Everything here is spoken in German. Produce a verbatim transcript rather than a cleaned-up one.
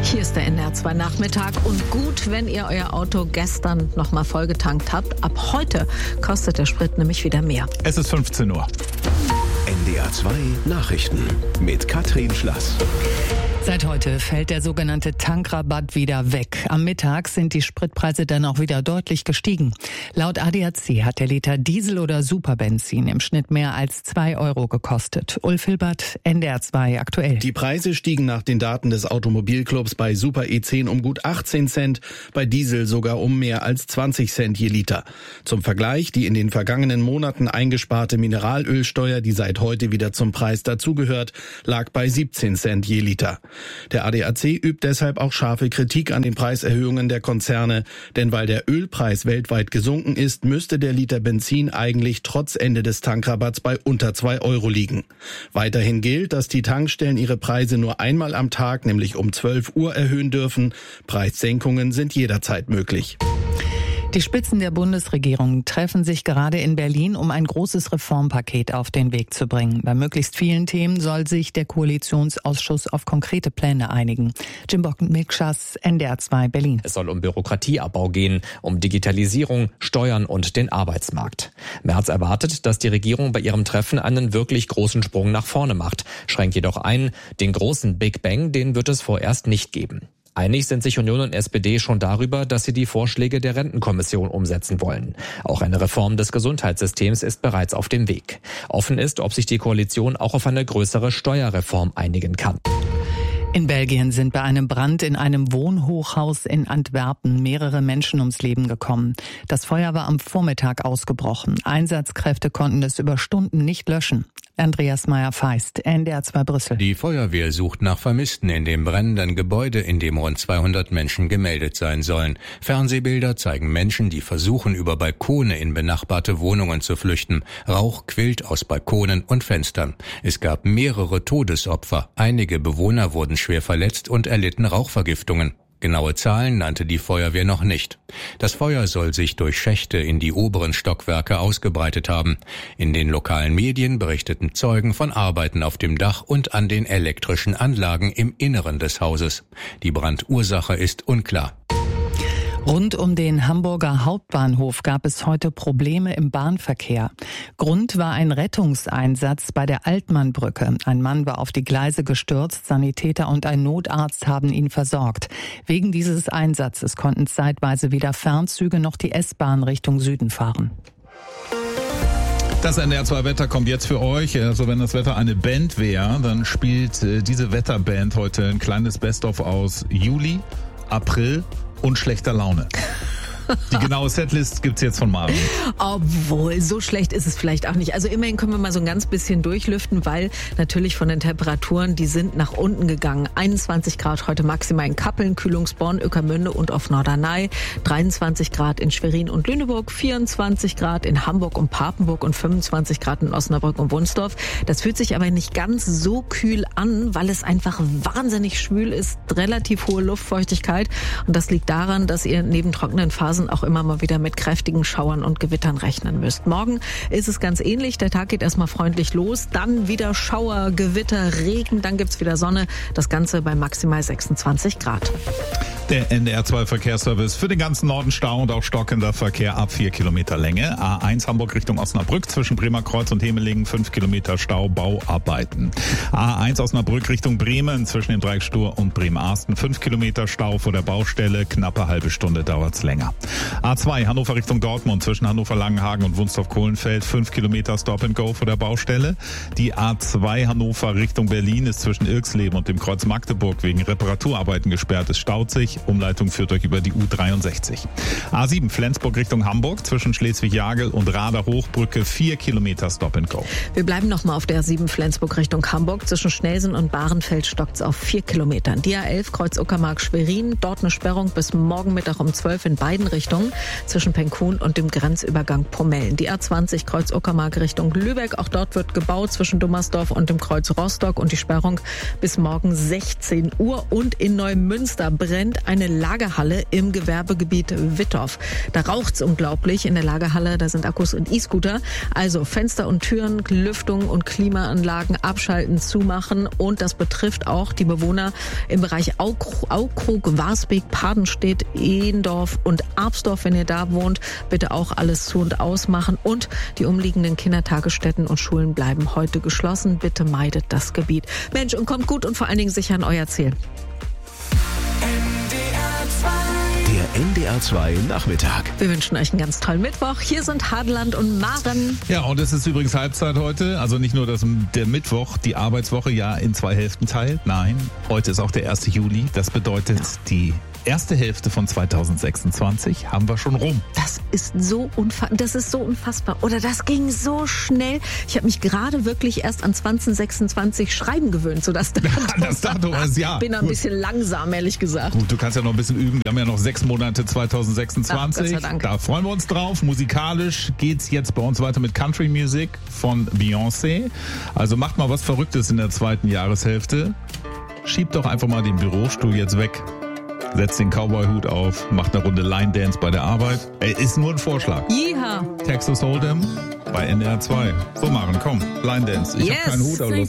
Hier ist der N D R zwei Nachmittag und gut, wenn ihr euer Auto gestern noch mal vollgetankt habt. Ab heute kostet der Sprit nämlich wieder mehr. Es ist fünfzehn Uhr. N D R zwei Nachrichten mit Katrin Schlass. Seit heute fällt der sogenannte Tankrabatt wieder weg. Am Mittag sind die Spritpreise dann auch wieder deutlich gestiegen. Laut A D A C hat der Liter Diesel oder Superbenzin im Schnitt mehr als zwei Euro gekostet. Ulf Hilbert, N D R zwei aktuell. Die Preise stiegen nach den Daten des Automobilclubs bei Super E zehn um gut achtzehn Cent, bei Diesel sogar um mehr als zwanzig Cent je Liter. Zum Vergleich, die in den vergangenen Monaten eingesparte Mineralölsteuer, die seit heute wieder zum Preis dazugehört, lag bei siebzehn Cent je Liter. Der A D A C übt deshalb auch scharfe Kritik an den Preiserhöhungen der Konzerne, denn weil der Ölpreis weltweit gesunken ist, müsste der Liter Benzin eigentlich trotz Ende des Tankrabatts bei unter zwei Euro liegen. Weiterhin gilt, dass die Tankstellen ihre Preise nur einmal am Tag, nämlich um zwölf Uhr, erhöhen dürfen. Preissenkungen sind jederzeit möglich. Die Spitzen der Bundesregierung treffen sich gerade in Berlin, um ein großes Reformpaket auf den Weg zu bringen. Bei möglichst vielen Themen soll sich der Koalitionsausschuss auf konkrete Pläne einigen. Jim Bocken-Mikschas, N D R zwei Berlin. Es soll um Bürokratieabbau gehen, um Digitalisierung, Steuern und den Arbeitsmarkt. Merz erwartet, dass die Regierung bei ihrem Treffen einen wirklich großen Sprung nach vorne macht, schränkt jedoch ein, den großen Big Bang, den wird es vorerst nicht geben. Einig sind sich Union und S P D schon darüber, dass sie die Vorschläge der Rentenkommission umsetzen wollen. Auch eine Reform des Gesundheitssystems ist bereits auf dem Weg. Offen ist, ob sich die Koalition auch auf eine größere Steuerreform einigen kann. In Belgien sind bei einem Brand in einem Wohnhochhaus in Antwerpen mehrere Menschen ums Leben gekommen. Das Feuer war am Vormittag ausgebrochen. Einsatzkräfte konnten es über Stunden nicht löschen. Andreas Meyer-Feist, N D R zwei Brüssel. Die Feuerwehr sucht nach Vermissten in dem brennenden Gebäude, in dem rund zweihundert Menschen gemeldet sein sollen. Fernsehbilder zeigen Menschen, die versuchen, über Balkone in benachbarte Wohnungen zu flüchten. Rauch quillt aus Balkonen und Fenstern. Es gab mehrere Todesopfer. Einige Bewohner wurden schwer verletzt und erlitten Rauchvergiftungen. Genaue Zahlen nannte die Feuerwehr noch nicht. Das Feuer soll sich durch Schächte in die oberen Stockwerke ausgebreitet haben. In den lokalen Medien berichteten Zeugen von Arbeiten auf dem Dach und an den elektrischen Anlagen im Inneren des Hauses. Die Brandursache ist unklar. Rund um den Hamburger Hauptbahnhof gab es heute Probleme im Bahnverkehr. Grund war ein Rettungseinsatz bei der Altmannbrücke. Ein Mann war auf die Gleise gestürzt, Sanitäter und ein Notarzt haben ihn versorgt. Wegen dieses Einsatzes konnten zeitweise weder Fernzüge noch die S-Bahn Richtung Süden fahren. Das N D R zwei Wetter kommt jetzt für euch. Also wenn das Wetter eine Band wäre, dann spielt äh, diese Wetterband heute ein kleines Best-of aus Juli, April und schlechter Laune. Die genaue Setlist gibt's jetzt von Marvin. Obwohl, so schlecht ist es vielleicht auch nicht. Also immerhin können wir mal so ein ganz bisschen durchlüften, weil natürlich von den Temperaturen, die sind nach unten gegangen. einundzwanzig Grad heute maximal in Kappeln, Kühlungsborn, Ueckermünde und auf Norderney. dreiundzwanzig Grad in Schwerin und Lüneburg, vierundzwanzig Grad in Hamburg und Papenburg und fünfundzwanzig Grad in Osnabrück und Wunsdorf. Das fühlt sich aber nicht ganz so kühl an, weil es einfach wahnsinnig schwül ist. Relativ hohe Luftfeuchtigkeit. Und das liegt daran, dass ihr neben trockenen Phasen auch immer mal wieder mit kräftigen Schauern und Gewittern rechnen müsst. Morgen ist es ganz ähnlich. Der Tag geht erstmal freundlich los. Dann wieder Schauer, Gewitter, Regen. Dann gibt's wieder Sonne. Das Ganze bei maximal sechsundzwanzig Grad. Der N D R zwei Verkehrsservice für den ganzen Norden Stau und auch stockender Verkehr ab vier Kilometer Länge. A eins Hamburg Richtung Osnabrück zwischen Bremer Kreuz und Hemelingen fünf Kilometer Stau, Bauarbeiten. A eins Osnabrück Richtung Bremen zwischen dem Dreieck Stur und Bremen-Arsten fünf Kilometer Stau vor der Baustelle. Knappe halbe Stunde dauert's länger. A zwei Hannover Richtung Dortmund zwischen Hannover-Langenhagen und Wunstorf-Kohlenfeld fünf Kilometer Stop and Go vor der Baustelle. Die A zwei Hannover Richtung Berlin ist zwischen Irksleben und dem Kreuz Magdeburg wegen Reparaturarbeiten gesperrt. Es staut sich. Umleitung führt euch über die U dreiundsechzig. A sieben Flensburg Richtung Hamburg zwischen Schleswig-Jagel und Rader-Hochbrücke vier Kilometer Stop and Go. Wir bleiben nochmal auf der A sieben Flensburg Richtung Hamburg. Zwischen Schnelsen und Bahrenfeld stockt's auf vier Kilometern. Die A elf Kreuz Uckermark Schwerin. Dort eine Sperrung bis morgen Mittag um zwölf in beiden Richtungen zwischen Penkhuhn und dem Grenzübergang Pomellen. Die A zwanzig Kreuz Uckermark Richtung Lübeck. Auch dort wird gebaut zwischen Dummersdorf und dem Kreuz Rostock und die Sperrung bis morgen sechzehn Uhr. Und in Neumünster brennt eine Lagerhalle im Gewerbegebiet Wittorf. Da raucht's unglaublich in der Lagerhalle, da sind Akkus und E-Scooter. Also Fenster und Türen, Lüftung und Klimaanlagen abschalten, zumachen. Und das betrifft auch die Bewohner im Bereich Aukrug, Warsbeek, Padenstedt, Ehendorf und Arbsdorf. Wenn ihr da wohnt, bitte auch alles zu- und ausmachen. Und die umliegenden Kindertagesstätten und Schulen bleiben heute geschlossen. Bitte meidet das Gebiet. Mensch, und kommt gut und vor allen Dingen sicher an euer Ziel. Der N D R zwei Nachmittag. Wir wünschen euch einen ganz tollen Mittwoch. Hier sind Hadeland und Maren. Ja, und es ist übrigens Halbzeit heute. Also nicht nur, dass der Mittwoch die Arbeitswoche ja in zwei Hälften teilt. Nein, heute ist auch der erste Juli. Das bedeutet, die erste Hälfte von zweitausendsechsundzwanzig haben wir schon rum. Das ist so unfa- das ist so unfassbar. Oder das ging so schnell. Ich habe mich gerade wirklich erst an zwanzig sechsundzwanzig schreiben gewöhnt, so das Datum. Das Datum ist ja. Bin ein bisschen langsam, ehrlich gesagt. Gut, du kannst ja noch ein bisschen üben. Wir haben ja noch sechs Monate zweitausendsechsundzwanzig. Ach, Gott sei Dank. Da freuen wir uns drauf. Musikalisch geht's jetzt bei uns weiter mit Country Music von Beyoncé. Also macht mal was Verrücktes in der zweiten Jahreshälfte. Schiebt doch einfach mal den Bürostuhl jetzt weg. Setzt den Cowboy-Hut auf, macht eine Runde Line Dance bei der Arbeit. Ey, ist nur ein Vorschlag. Yeehaw. Texas Hold'em bei N D R zwei. So machen, komm, Line Dance. Ich Yes. hab keinen Hut, aber los